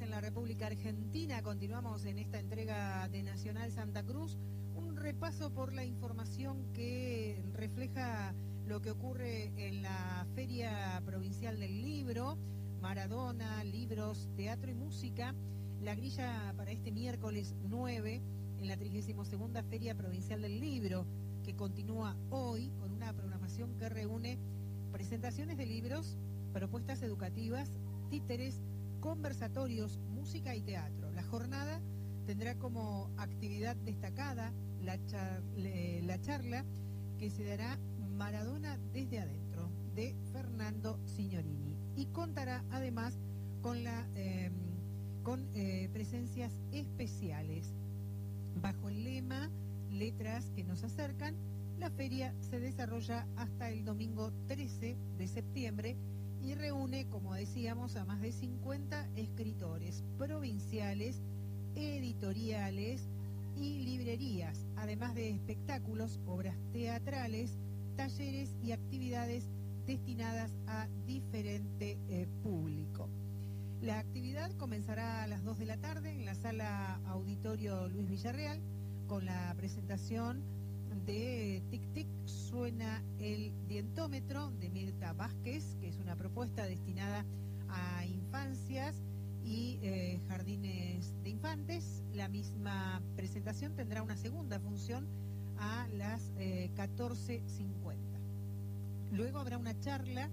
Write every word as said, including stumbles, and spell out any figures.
en la República Argentina. Continuamos en esta entrega de Nacional Santa Cruz. Un repaso por la información que refleja lo que ocurre en la Feria Provincial del Libro, Maradona, libros, teatro y música. La grilla para este miércoles nueve en la trigésima segunda Feria Provincial del Libro, que continúa hoy con una programación que reúne presentaciones de libros, propuestas educativas, títeres, conversatorios, música y teatro. La jornada tendrá como actividad destacada la, char la charla que se dará Maradona desde adentro, de Fernando Signorini, y contará además con, la, eh, con eh, presencias especiales. Bajo el lema Letras que nos acercan, la feria se desarrolla hasta el domingo trece de septiembre y reúne, como decíamos, a más de cincuenta escritores provinciales, editoriales y librerías, además de espectáculos, obras teatrales, talleres y actividades destinadas a diferente eh, público. La actividad comenzará a las dos de la tarde en la sala Auditorio Luis Villarreal con la presentación de Tic Tic Suena el Dientómetro de Mirta Vázquez, que es una propuesta destinada a infancias y eh, jardines de infantes. La misma presentación tendrá una segunda función a las eh, catorce cincuenta. Luego habrá una charla